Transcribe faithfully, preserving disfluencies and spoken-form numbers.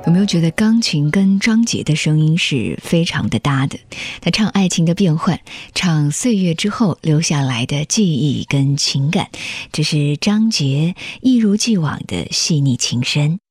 有没有觉得钢琴跟张杰的声音是非常的搭的？他唱爱情的变换，唱岁月之后留下来的记忆跟情感，这是张杰一如既往的细腻情深。